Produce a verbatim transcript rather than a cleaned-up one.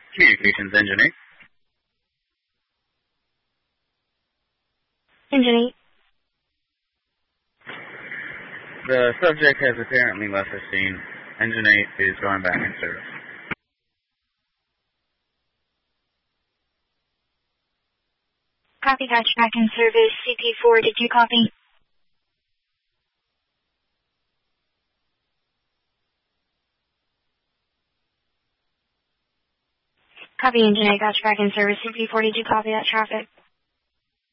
Communications Engine eight. Engine eight. The subject has apparently left the scene. Engine eight is going back in service. Copy, Gotcha, back in service. C P four, did you copy? Copy, Engine eight, Gotcha, back in service. C P four, did you copy that traffic?